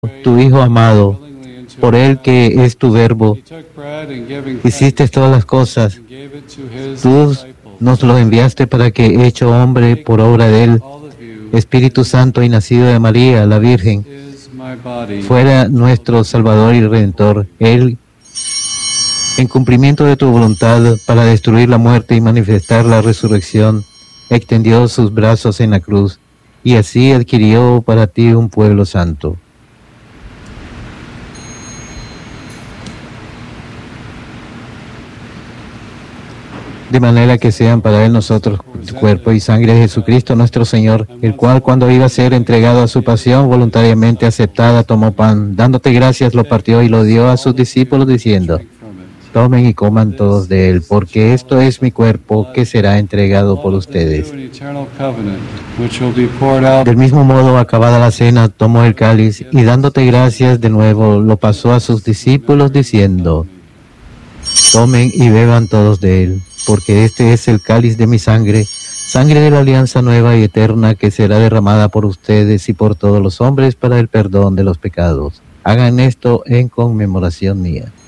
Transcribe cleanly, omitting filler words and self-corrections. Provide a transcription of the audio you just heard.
tu Hijo amado, por Él que es tu Verbo, hiciste todas las cosas. Tú nos lo enviaste para que, hecho hombre por obra de Él, Espíritu Santo y nacido de María, la Virgen, fuera nuestro Salvador y Redentor. Él, en cumplimiento de tu voluntad, para destruir la muerte y manifestar la resurrección, extendió sus brazos en la cruz, y así adquirió para ti un pueblo santo. De manera que sean para Él nosotros cuerpo y sangre de Jesucristo nuestro Señor, el cual, cuando iba a ser entregado a su pasión voluntariamente aceptada, tomó pan, dándote gracias, lo partió y lo dio a sus discípulos, diciendo: tomen y coman todos de él, porque esto es mi cuerpo que será entregado por ustedes. Del mismo modo, acabada la cena, tomó el cáliz y, dándote gracias de nuevo, lo pasó a sus discípulos, diciendo: tomen y beban todos de él, porque este es el cáliz de mi sangre, sangre de la alianza nueva y eterna, que será derramada por ustedes y por todos los hombres para el perdón de los pecados. Hagan esto en conmemoración mía.